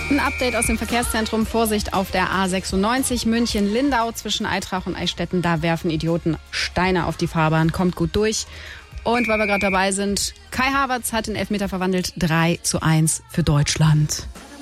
Ein Update aus dem Verkehrszentrum. Vorsicht auf der A96 München-Lindau zwischen Aitrach und Eichstätten. Da werfen Idioten Steine auf die Fahrbahn. Kommt gut durch. Und weil wir gerade dabei sind, Kai Havertz hat den Elfmeter verwandelt. 3:1 für Deutschland.